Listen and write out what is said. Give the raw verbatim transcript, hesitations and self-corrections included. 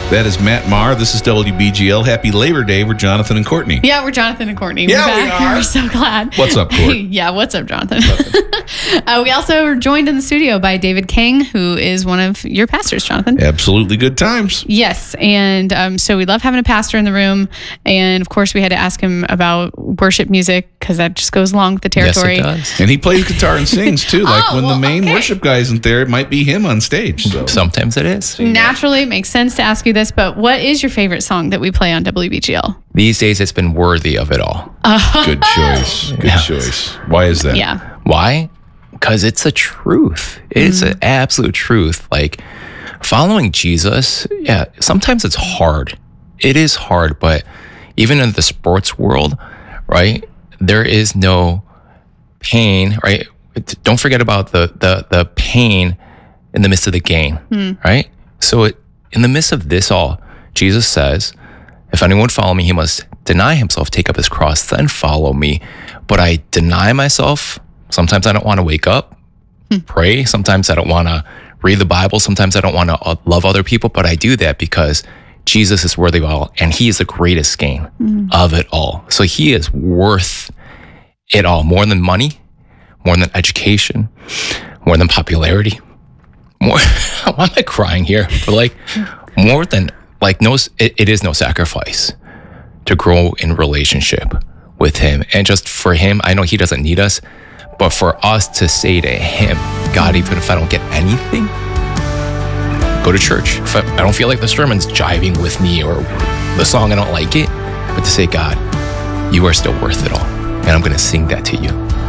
That is Matt Maher. This is W B G L. Happy Labor Day. We're Jonathan and Courtney. Yeah, we're Jonathan and Courtney. Yeah, we're we back. are. We're so glad. What's up, Court? Yeah, what's up, Jonathan? uh, we also are joined in the studio by David King, who is one of your pastors, Jonathan. Absolutely good times. Yes, and um, so we love having a pastor in the room. And of course, we had to ask him about worship music because that just goes along with the territory. Yes, it does. And he plays guitar and sings too. Like Oh, when well, the main okay. worship guy isn't there, it might be him on stage. So. Sometimes it is. Naturally, it makes sense to ask you this, but what is your favorite song that we play on W B G L? These days, it's been worthy of it all. Good choice. Good Yeah. choice. Why is that? Yeah. Why? Because it's a truth. It's an absolute truth. Like following Jesus, yeah, sometimes it's hard. It is hard, but even in the sports world, right, there is no pain, right? Don't forget about the the the pain in the midst of the gain, right? So it, in the midst of this all, Jesus says, if anyone would follow me, he must deny himself, take up his cross, then follow me. But I deny myself. Sometimes I don't want to wake up, pray. Sometimes I don't want to read the Bible. Sometimes I don't want to love other people, but I do that because Jesus is worthy of all, and he is the greatest gain of it all. So he is worth it all, more than money, more than education, more than popularity, more. Why am I crying here? But like more than like no, it, it is no sacrifice to grow in relationship with him, and just for him, I know he doesn't need us, but for us to say to him, God, even if I don't get anything, go to church. If I, I don't feel like the sermon's jiving with me or the song, I don't like it, but to say, God, you are still worth it all, and I'm going to sing that to you.